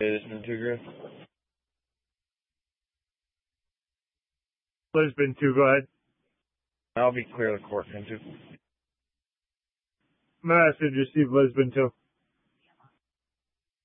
Lisbon 2, Griff. Lisbon 2, go ahead. I'll be clear the court, 10-2. Message received, Lisbon 2.